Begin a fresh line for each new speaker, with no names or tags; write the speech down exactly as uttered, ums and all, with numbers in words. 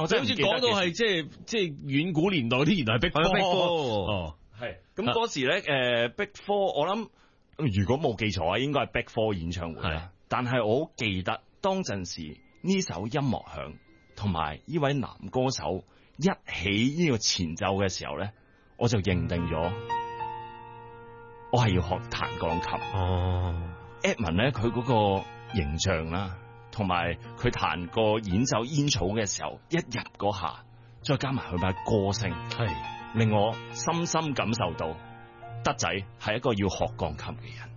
我真係唔記得
好似講到係即係即係遠古年代啲，原來係 Big Four。
Big Four
哦，
係咁嗰時咧，誒 Big Four，我諗如果冇記錯啊，應該係 Big Four 演唱會啦。但係我好記得當陣時呢首音樂響，同埋呢位男歌手一起呢個前奏嘅時候咧，我就認定咗我係要學彈鋼琴。
哦
Edmond 咧，佢嗰個形象啦，同埋佢彈個演奏煙草嘅時候，一入嗰下，再加埋佢把歌聲，
係
令我深深感受到德仔係一個要學鋼琴嘅人。